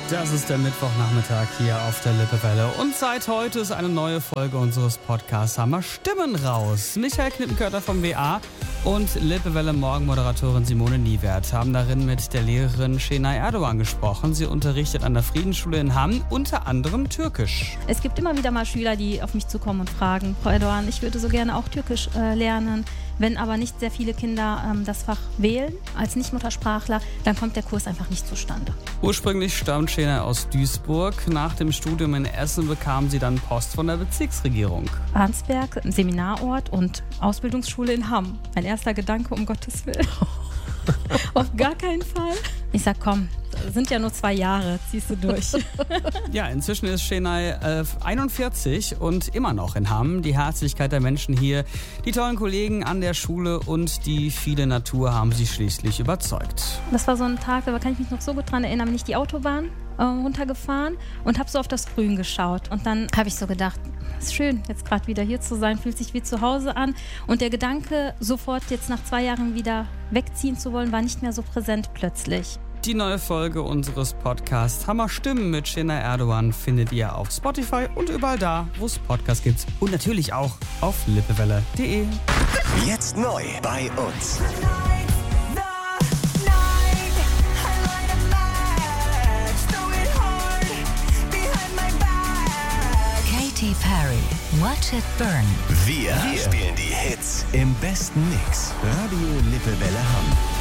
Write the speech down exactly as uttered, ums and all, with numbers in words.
Das ist der Mittwochnachmittag hier auf der Lippewelle. Und seit heute ist eine neue Folge unseres Podcasts Hammer Stimmen raus. Michael Knippenkörter vom W A und Lippewelle Morgenmoderatorin Simone Niewert haben darin mit der Lehrerin Şenay Erdoğan gesprochen. Sie unterrichtet an der Friedensschule in Hamm, unter anderem Türkisch. Es gibt immer wieder mal Schüler, die auf mich zukommen und fragen, Frau Erdoğan, ich würde so gerne auch Türkisch äh, lernen. Wenn aber nicht sehr viele Kinder ähm, das Fach wählen, als Nichtmuttersprachler, dann kommt der Kurs einfach nicht zustande. Ursprünglich stammt Şenay aus Duisburg. Nach dem Studium in Essen bekam sie dann Post von der Bezirksregierung. Arnsberg, Seminarort und Ausbildungsschule in Hamm. Mein erster Gedanke, um Gottes Willen. Auf gar keinen Fall. Ich sag, komm, sind ja nur zwei Jahre, ziehst du durch. Ja, inzwischen ist Şenay äh, einundvierzig und immer noch in Hamm. Die Herzlichkeit der Menschen hier, die tollen Kollegen an der Schule und die viele Natur haben sie schließlich überzeugt. Das war so ein Tag, da kann ich mich noch so gut dran erinnern, bin ich die Autobahn äh, runtergefahren und habe so auf das Grün geschaut. Und dann habe ich so gedacht, ist schön, jetzt gerade wieder hier zu sein, fühlt sich wie zu Hause an. Und der Gedanke, sofort jetzt nach zwei Jahren wieder wegziehen zu wollen, war nicht mehr so präsent plötzlich. Die neue Folge unseres Podcasts Hammer Stimmen mit Şenay Erdoğan findet ihr auf Spotify und überall da, wo es Podcasts gibt. Und natürlich auch auf lippewelle punkt de. Jetzt neu bei uns. Katy Perry, Watch It Burn. Wir, Wir spielen die Hits im besten Mix. Radio Lippewelle Hamm.